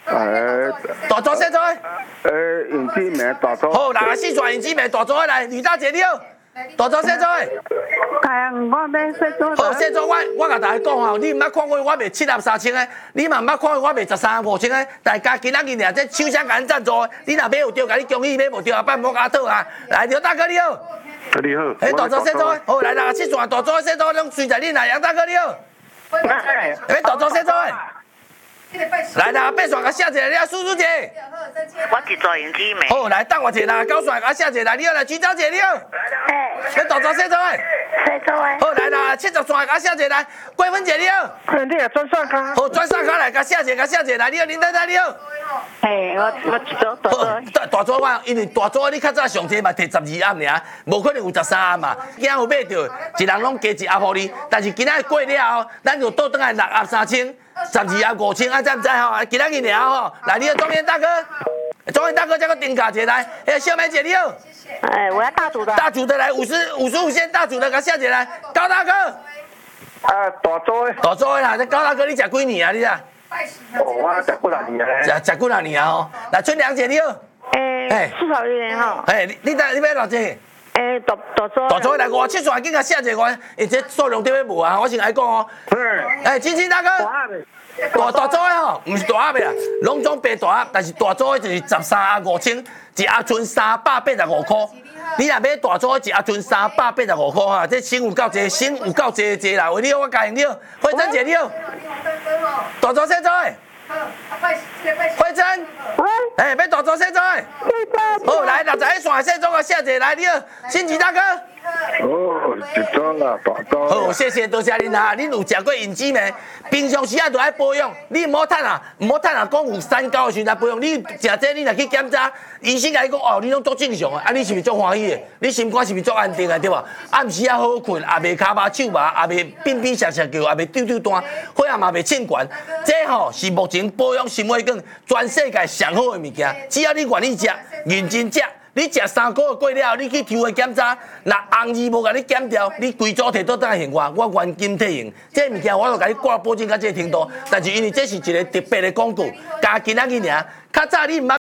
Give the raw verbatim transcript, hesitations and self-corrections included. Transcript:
诶， 大组小组的。 诶，用纸名大组。 好，六十四串用纸名大组的来，吕大姐你好，大组小组的。 系啊，我要小组。 好，小组我我甲大家讲吼，你毋捌看过我卖七盒三千的，你嘛毋捌看过我卖十三五千的，大家今仔日俩这厂商甲咱赞助的，你若买有着，甲你恭喜；买无着，后摆莫甲讨啊。来，刘大哥你好。 你好。 诶，大组小组的，好来六十七串大组小组拢随在你来，杨大哥你好。诶，大组小组的。来啦，八线甲写一个，你啊，叔叔姐。 我一组用纸名。 好，来等我一下啦，九线甲写一个，来你好，来徐小姐你好。 哎， 你大组小组的。 小组的。 好，来啦，七十线甲写一个，来，桂芬姐你好。 你也转刷卡。 好，转刷卡来甲写一个，甲写一个，来你好，林太太你好。 嘿，我我一组大组。 大大组我，因为大组你较早上济嘛摕十二盒尔，无可能有十三盒嘛。今仔有买着，一人拢加一盒互你。但是今仔过了后，咱就倒转来六盒三千，十二盒五千，啊，知唔知吼？今仔日尔吼，来你好，庄园大哥，庄园大哥这个定价姐来，哎，小梅姐你好。 哎，我要大组的。 大组的来五十五十五线大组的，甲小姐来，高大哥。 啊，大组的。 大组的啦，这高大哥你食几年啊？你啊？ 哦，我食几廿年啊。 食食几廿年啊？吼，来春良姐你好。 诶，至少一年吼。 哎，你你等你要偌济？ 诶，大大组。 大组来五七串，紧甲写一个我，而且数量对要无啊，我先来讲哦。哎，青青大哥。大大组的吼，毋是大盒的啦，拢总白大盒，但是大组的就是十三盒五千，一盒剩三百八十五块。你若买大组的，一盒剩三百八十五块哈，这心有够济，心有够济济啦。为你好，我答应你好，慧珍姐你好。大组小组的。慧珍。哎，要大组小组的。好，来六十一线小组个小姐来，你好，新奇大哥。 哦，一组啦，大组。 好，谢谢，多谢恁哈，恁有食过银纸没？平常时啊都爱保养，你唔好趁啊，唔好趁啊，讲有三高的时阵才保养。你食这你若去检查，医生甲你讲哦，你拢足正常的，啊，你是毋是足欢喜的？你心肝是毋是足安定的，对吧？暗时啊好好困，也袂骹麻手麻，也袂变变涩涩叫，也袂丢丢单，血压嘛袂称悬。这吼是目前保养心血管全世界上好的物件，只要你愿意食，认真食。你食三个月过了，你去抽血检查，若红字无甲你检掉，你规组摕倒转来现我，我原金退用。这物件我就甲你挂保证到这个程度，但是因为这是一个特别的广告，加今仔日尔。较早你毋捌